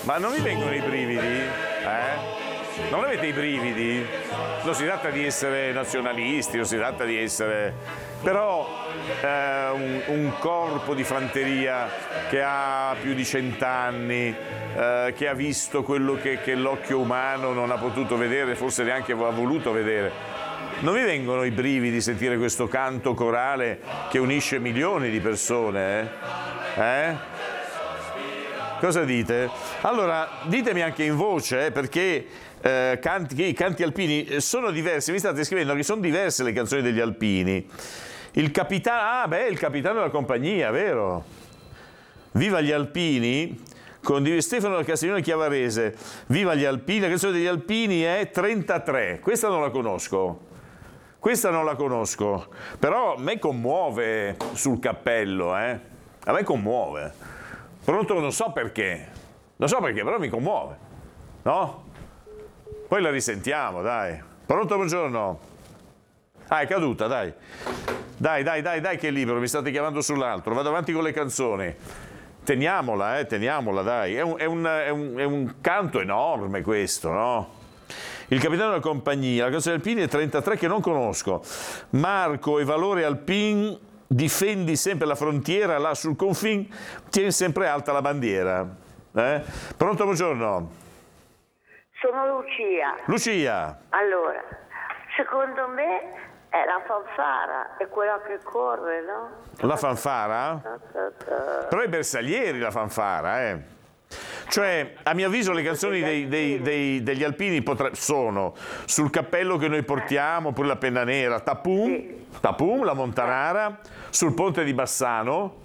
Ma non vi vengono i brividi? Non avete i brividi? Non si tratta di essere nazionalisti, non si tratta di essere... Però un corpo di fanteria che ha più di 100 anni, che ha visto quello che l'occhio umano non ha potuto vedere, forse neanche ha voluto vedere. Non vi vengono i brividi di sentire questo canto corale che unisce milioni di persone? Cosa dite? Allora, ditemi anche in voce, perché i canti alpini sono diversi. Mi state scrivendo che sono diverse le canzoni degli alpini. Il capitano, il capitano della compagnia, vero? Viva gli alpini, con Stefano del Castiglione Chiavarese. Viva gli alpini, la canzone degli alpini è 33. Questa non la conosco. Però me commuove sul cappello, A me commuove. Pronto? Non so perché, però mi commuove, no? Poi la risentiamo, dai. Pronto, buongiorno. È caduta, dai. Dai, che è libero, mi state chiamando sull'altro. Vado avanti con le canzoni. Teniamola, dai. È un canto enorme questo, no? Il capitano della compagnia, la canzone alpini è 33 che non conosco. Marco e Valore Alpin, difendi sempre la frontiera, là sul confin, tieni sempre alta la bandiera. Pronto, buongiorno. Sono Lucia. Lucia. Allora, secondo me è la fanfara, è quella che corre, no? La fanfara? Però è Bersaglieri la fanfara, Cioè, a mio avviso le canzoni degli alpini sono Sul cappello che noi portiamo, oppure La penna nera, Tapum, La Montanara, Sul ponte di Bassano.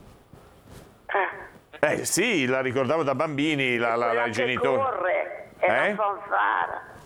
Sì, la ricordavo da bambini, la che genitori. corre, è la fanfara.